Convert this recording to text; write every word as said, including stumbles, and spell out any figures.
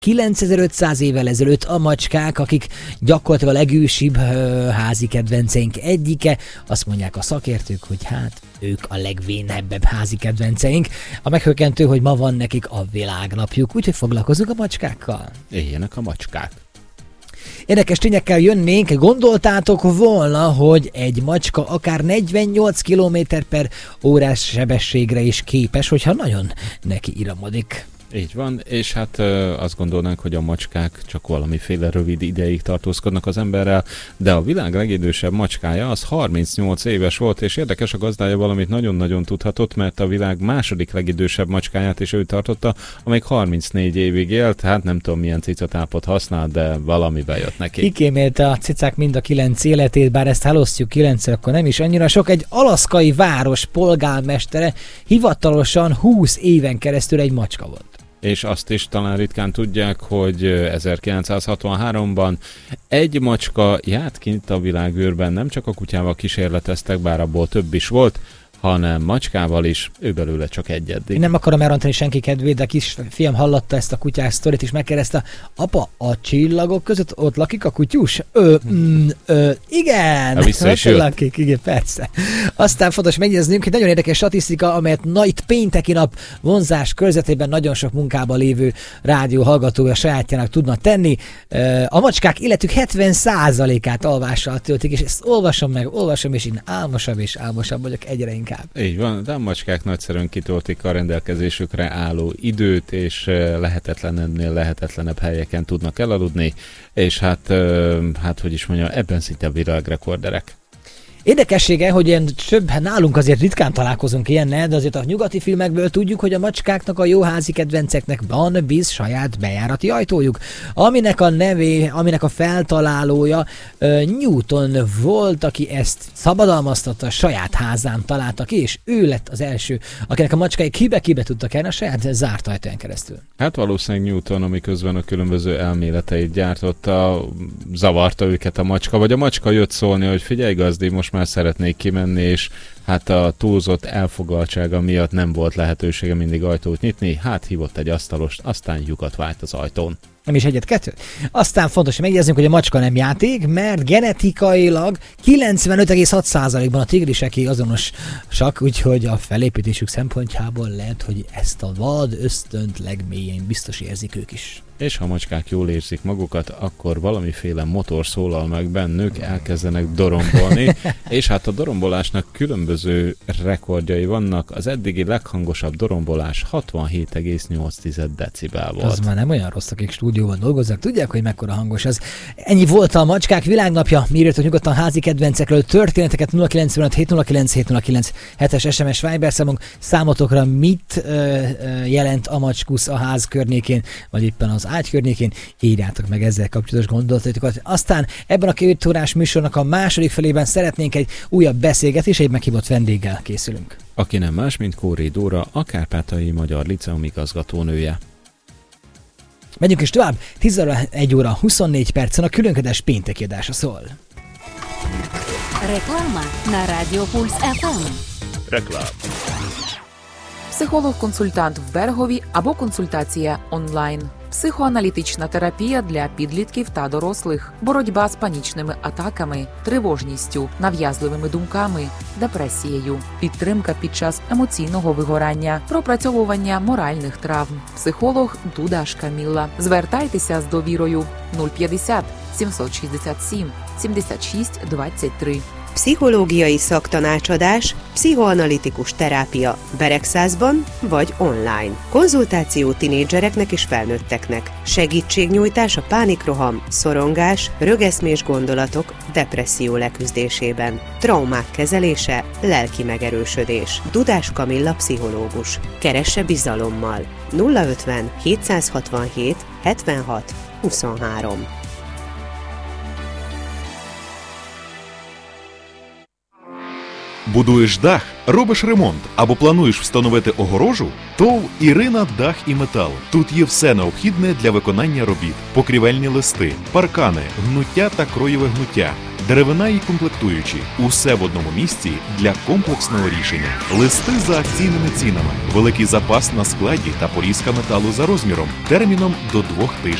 kilencezer-ötszáz évvel ezelőtt a macskák, akik gyakorlatilag a legősibb házi kedvenceink egyike, azt mondják a szakértők, hogy hát ők a legvénebbebb házi kedvenceink. A meghökkentő, hogy ma van nekik a világnapjuk, úgyhogy foglalkozunk a macskákkal. Éljenek a macskák. Érdekes tényekkel jönnénk, gondoltátok volna, hogy egy macska akár negyvennyolc kilométer per órás sebességre is képes, hogyha nagyon neki iramodik. Így van, és hát azt gondolnánk, hogy a macskák csak valamiféle rövid ideig tartózkodnak az emberrel, de a világ legidősebb macskája az harmincnyolc éves volt, és érdekes, a gazdája valamit nagyon-nagyon tudhatott, mert a világ második legidősebb macskáját is ő tartotta, amelyik harmincnégy évig élt, hát nem tudom milyen cicatápot használt, de valami bejött neki. Kikémélte a cicák mind a kilenc életét, bár ezt elosztjuk kilencre, akkor nem is annyira sok. Egy alaszkai város polgármestere hivatalosan húsz éven keresztül egy macska volt. És azt is talán ritkán tudják, hogy ezerkilencszázhatvanháromban egy macska járt kint a világűrben, nem csak a kutyával kísérleteztek, bár abból több is volt, hanem macskával is, ő belőle csak egy eddig. Én nem akarom elrontani senki kedvét, de a kisfiam hallotta ezt a kutyás sztorit, és megkérdezte, apa, a csillagok között ott lakik a kutyus? Ö, mm, ö, igen! A vissza is jött. Lakik, igen, persze. Aztán fontos megjegyeznünk, hogy nagyon érdekes statisztika, amelyet na itt pénteki nap vonzás körzetében nagyon sok munkában lévő rádió hallgatója sajátjának tudna tenni. A macskák életük hetven százalékát alvással töltik, és ezt olvasom meg, olvasom, és én álmosabb és álmosabb vagyok egyre inkább. Így van, de a macskák nagyszerűen kitöltik a rendelkezésükre álló időt, és lehetetlenednél lehetetlenebb helyeken tudnak elaludni, és hát, hát hogy is mondjam, ebben szinte világrekorderek. Érdekessége, hogy ilyen több, nálunk azért ritkán találkozunk ilyennel, de azért a nyugati filmekből tudjuk, hogy a macskáknak, a jó házi kedvenceknek van biz saját bejárati ajtójuk, aminek a nevé, aminek a feltalálója uh, Newton volt, aki ezt szabadalmaztatta, a saját házán találta ki, és ő lett az első, akinek a macskái kibe-kibe tudtak elni a saját zárt ajtaján keresztül. Hát valószínűleg Newton, amiközben a különböző elméleteit gyártotta, zavarta őket a macska, vagy a macska jött szólni, hogy figyelj gazdi, most már szeretnék kimenni, és hát a túlzott elfoglaltsága miatt nem volt lehetősége mindig ajtót nyitni, hát hívott egy asztalost, aztán lyukat vált az ajtón. Nem is egyet-kettőt. Aztán fontos, hogy megjegyezzünk, hogy a macska nem játék, mert genetikailag kilencvenöt egész hat százalékban a tigriseké azonosak, úgyhogy a felépítésük szempontjából lehet, hogy ezt a vad ösztönt legmélyén biztos érzik ők is. És ha a macskák jól érzik magukat, akkor valamiféle motor szólal meg bennük, elkezdenek dorombolni, és hát a dorombolásnak különböző rekordjai vannak. Az eddigi leghangosabb dorombolás hatvanhét egész nyolc decibel volt. Az már nem olyan rossz, akik stúdióban dolgoznak, tudják, hogy mekkora hangos az. Ennyi volt a Macskák világnapja. Mi írjatok nyugodtan házi kedvencekről történeteket nulla kilencvenöt hét nulla kilenc hét nulla kilenc hetes es em es Viber számunk. Számotokra mit ö, ö, jelent a macskusz a ház környékén, vagy éppen az ágy környékén, írjátok meg ezzel kapcsolatos gondolatokat. Aztán ebben a két órás műsornak a második felében szeretnénk egy újabb beszélgetés, egy meghívott vendéggel készülünk. Aki nem más, mint Kóré Dóra, a Kárpátaljai Magyar Liceum igazgatónője. Megyünk is tovább, tizenegy óra huszonnégy percen a különködés pénteki adása szól. Реклама на Радіо Пульс еф ем. Реклама. Психолог-консультант в Берегові або консультація онлайн. Психоаналітична терапія для підлітків та дорослих. Боротьба з панічними атаками, тривожністю, нав'язливими думками, депресією. Підтримка під час емоційного вигорання. Пропрацьовування моральних травм. Психолог Дуда Шкамілла. Звертайтеся з довірою. нуль п'ятдесят сімсот шістдесят сім сімдесят шість двадцять три. Pszichológiai szaktanácsadás, pszichoanalitikus terápia Beregszázban vagy online. Konzultáció tinédzsereknek és felnőtteknek. Segítségnyújtás a pánikroham, szorongás, rögeszmés gondolatok, depresszió leküzdésében. Traumák kezelése, lelki megerősödés. Dudás Kamilla pszichológus. Keresse bizalommal. nulla ötven hétszázhatvanhét hetvenhat huszonhárom. Будуєш дах, робиш ремонт або плануєш встановити огорожу? ТОВ «Ірина Дах і Метал». Тут є все необхідне для виконання робіт. Покрівельні листи, паркани, гнуття та кроєве гнуття, деревина і комплектуючі. Усе в одному місці для комплексного рішення. Листи за акційними цінами. Великий запас на складі та порізка металу за розміром. Терміном до двох тижнів.